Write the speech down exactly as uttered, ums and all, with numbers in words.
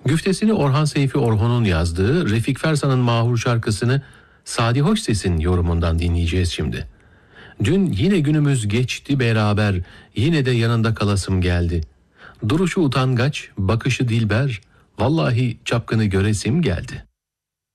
Güftesini Orhan Seyfi Orhun'un yazdığı Refik Fersan'ın Mahur şarkısını Sadi Hoşses'in yorumundan dinleyeceğiz şimdi. Dün yine günümüz geçti beraber, yine de yanında kalasım geldi. Duruşu utangaç, bakışı dilber, vallahi çapkını göresim geldi.